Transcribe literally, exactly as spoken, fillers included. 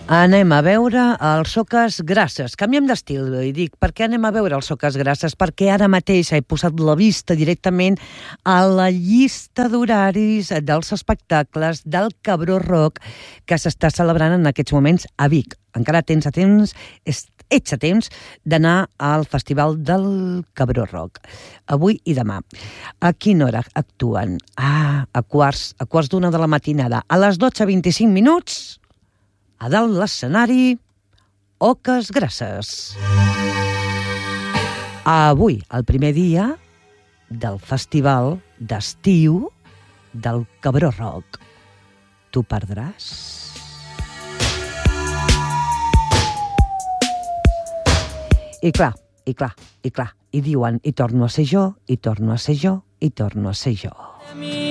Anem a veure els Soques Grasses. Canviem d'estil, i dic, per què anem a veure els Soques Grasses? Perquè ara mateix he posat la vista directament a la llista d'horaris dels espectacles del Cabró Rock que s'està celebrant en aquests moments a Vic. Encara tens a temps, ets a temps d'anar al Festival del Cabró Rock. Avui i demà. A quina hora actuen? Ah, a quarts, a quarts d'una de la matinada. A les dotze vint-i-cinc minuts... a dalt l'escenari, Oques Grasses. Avui, el primer dia del festival d'estiu del Cabró Rock. T'ho perdràs? I clar, i clar, i clar, i diuen, i torno a ser jo, i torno a ser jo, i torno a ser jo.